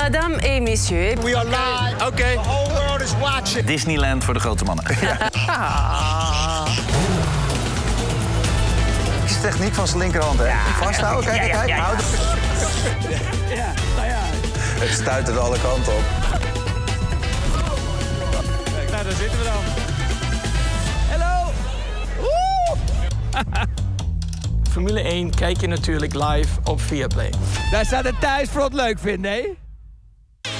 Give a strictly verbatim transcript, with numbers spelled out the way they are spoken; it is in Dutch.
Madame et messieurs. We are live. Oké. Okay. The whole world is watching. Disneyland voor de grote mannen. Techniek van zijn linkerhand, hè? Ja, vasthouden, kijk, kijk, kijk. Ja, ja, ja. Ja, nou ja. Het stuitert alle kanten op. Kijk, nou, daar zitten we dan. Hallo! Formule één kijk je natuurlijk live op Viaplay. Daar staat het thuis voor het leuk vinden, hè?